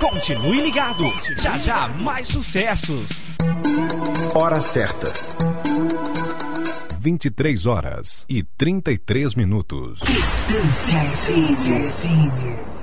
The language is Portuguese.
Continue ligado. Já já mais sucessos. Hora certa. 23h33. Distância FM.